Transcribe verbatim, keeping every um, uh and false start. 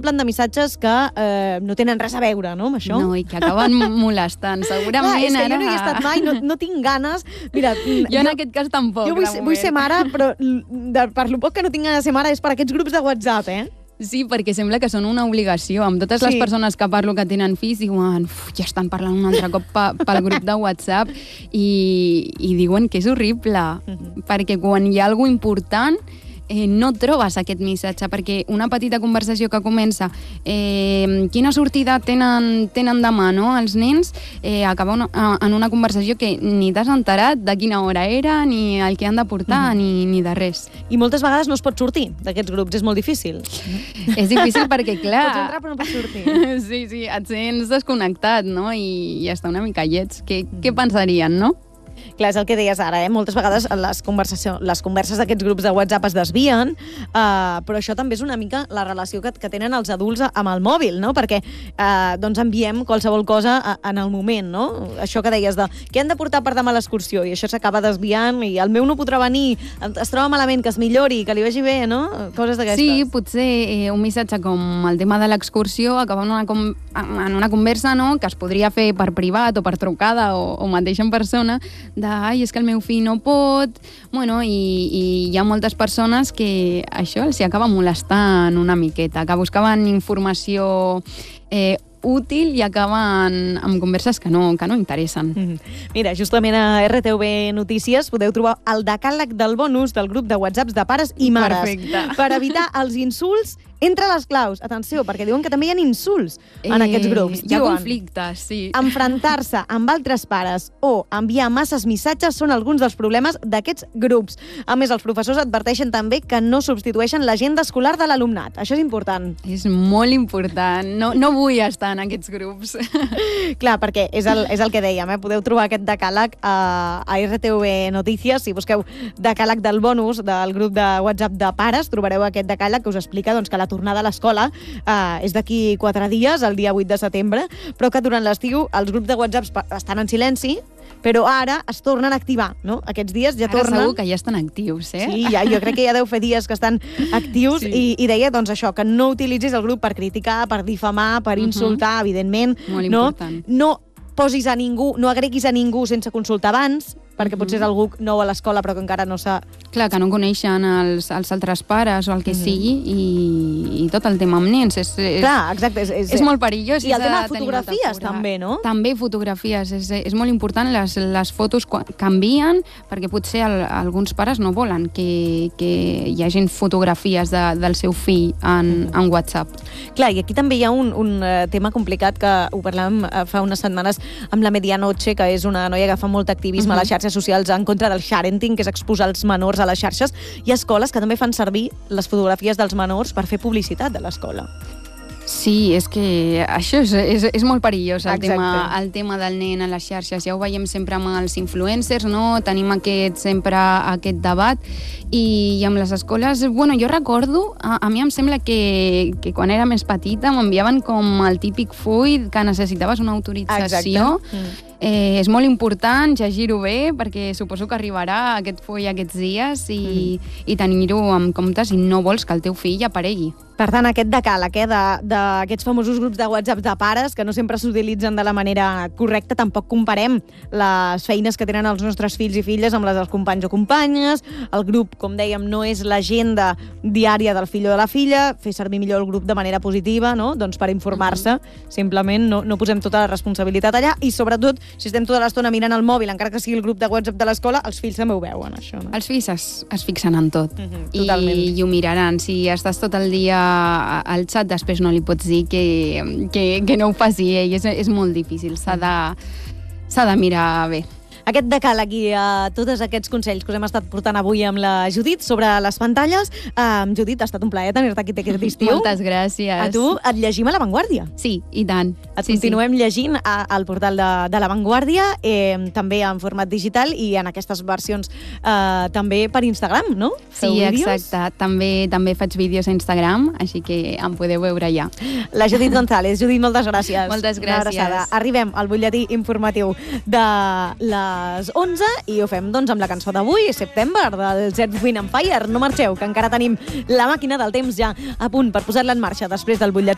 s'omplen de missatges que eh, no tenen res a veure, no, amb això? No, i que acaben molestant, segurament. Clar, és que ara... jo no hi he estat mai, no, no tinc ganes. Mira, jo en aquest cas tampoc, Jo vull, vull ser mare, però de, per lo poc que no tinc ganes de ser mare és per aquests grups de WhatsApp, eh? Sí, perquè sembla que són una obligació. Amb totes Sí. les persones que parlo que tenen fills diuen ja estan parlant un altre cop pa, pel grup de WhatsApp i, i diuen que és horrible, Mhm. perquè quan hi ha alguna important eh, no trobes aquest missatge, perquè una petita conversació que comença eh, quina sortida tenen, tenen demà, no?, els nens, eh, acaba una, en una conversació que ni t'has enterat de quina hora era, ni el que han de portar, Mhm. ni, ni de res. I moltes vegades no es pot sortir d'aquests grups, és molt difícil. És difícil perquè, clar... Pots entrar però no pots sortir. Sí, sí, et sents desconnectat, no? I, i està una mica lleig. Què, què pensarien, no? Clar, és el que deies ara, eh? Moltes vegades les, conversació, les converses d'aquests grups de WhatsApp es desvien, uh, però això també és una mica la relació que, que tenen els adults amb el mòbil, no? Perquè uh, doncs enviem qualsevol cosa a, en el moment, no? Això que deies de què han de portar per demà a l'excursió i això s'acaba desviant i el meu no podrà venir, es troba malament, que es millori, que li vagi bé, no? Coses d'aquestes. Sí, potser eh, un missatge com el tema de l'excursió acaba en una, com, en una conversa, no?, que es podria fer per privat o per trucada o, o mateix en persona, de, ai, és que el meu fill no pot... Bueno, i, i hi ha moltes persones que això els hi acaba molestant una miqueta, que buscaven informació eh, útil i acaben amb converses que no, que no interessen. Mm-hmm. Mira, justament a R T V Notícies podeu trobar el decàleg del bon ús del grup de WhatsApps de pares i mares. Perfecte. Per evitar els insults entre les claus. Atenció, perquè diuen que també hi ha insults en aquests grups. Hi ha Diuen, conflictes, sí. enfrontar-se amb altres pares o enviar masses missatges són alguns dels problemes d'aquests grups. A més, els professors adverteixen també que no substitueixen l'agenda escolar de l'alumnat. Això és important. És molt important. No, no vull estar en aquests grups. Clar, perquè és el, és el que dèiem, eh? Podeu trobar aquest decàleg a, a R T V Notícies. Si busqueu decàleg del bonus del grup de WhatsApp de pares, trobareu aquest decàleg que us explica doncs, que la tornada a l'escola eh, és d'aquí quatre dies, el dia vuit de setembre, però que durant l'estiu els grups de WhatsApp estan en silenci, però ara es tornen a activar, no? Aquests dies ja Ara tornen... segur que ja estan actius, eh? Sí, ja, jo crec que ja deu fer dies que estan actius Sí. i, i deia doncs això, que no utilitzis el grup per criticar, per difamar, per insultar, evidentment. Molt no, important. no posis a ningú, no agreguis a ningú sense consultar abans, perquè Mhm. potser és algú nou a l'escola però que encara no s'ha... Clar, que no coneixen els, els altres pares o el que Mhm. sigui i, i tot el tema amb nens. És, és, Clar, exacte. És, és, és molt perillós. I el s'ha tema de tenir molta fotografies cura. també, no? També fotografies. És, és molt important. Les, les fotos quan- canvien perquè potser el, alguns pares no volen que, que hi hagin fotografies de, del seu fill en, en WhatsApp. Clar, i aquí també hi ha un, un uh, tema complicat que ho parlàvem uh, fa unes setmanes amb la Medianoche, que és una noia que fa molt activisme Mhm. a les xarxes socials en contra del sharenting, que és exposar els menors a les xarxes. Hi ha escoles que també fan servir les fotografies dels menors per fer publicitat de l'escola. Sí, és que això és, és, és molt perillós, el Exacte. tema, el tema del nen a les xarxes. Ja ho veiem sempre amb els influencers, no? Tenim aquest, sempre aquest debat. I, i amb les escoles, bueno, jo recordo, a, a mi em sembla que, que quan era més petita m'enviaven com el típic full que necessitaves una autorització. Mm. Eh, és molt important llegir-ho bé perquè suposo que arribarà aquest full aquests dies i, mm. i tenir-ho en compte si no vols que el teu fill aparegui. Per tant, aquest decàleg eh, de- d'aquests famosos grups de WhatsApp de pares que no sempre s'utilitzen de la manera correcta, tampoc comparem les feines que tenen els nostres fills i filles amb les dels companys o companyes. El grup, com dèiem, no és l'agenda diària del fill o de la filla. Fer servir millor el grup de manera positiva, no? Doncs per informar-se. Mm-hmm. Simplement no, no posem tota la responsabilitat allà i, sobretot, si estem tota l'estona mirant el mòbil, encara que sigui el grup de WhatsApp de l'escola, els fills també ho veuen, això. No? Els fills es, es fixen en tot. Mhm, totalment. I, i ho miraran. Si estàs tot el dia al xat, després no li pots dir que, que, que no ho faci ell. És, és molt difícil. S'ha de, s'ha de mirar bé. Aquest decàleg i uh, tots aquests consells que us hem estat portant avui amb la Judit sobre les pantalles. Uh, Judit, ha estat un plaer tenir-te aquí aquest estiu. Moltes gràcies. A tu et llegim a La Vanguardia. Sí, i tant. Et sí, continuem sí. llegint a, al portal de, de La Vanguardia, eh, també en format digital i en aquestes versions eh, també per Instagram, no? Sí, Feu sí, vídeos? exacte. També també faig vídeos a Instagram, així que em podeu veure allà. La Judit González. Judit, moltes gràcies. Moltes Una gràcies. abraçada. Arribem al butlletí informatiu de les onze i ho fem doncs amb la cançó d'avui, September, del Earth, Wind and Fire. No marxeu, que encara tenim la màquina del temps ja a punt per posar-la en marxa després del butlletí.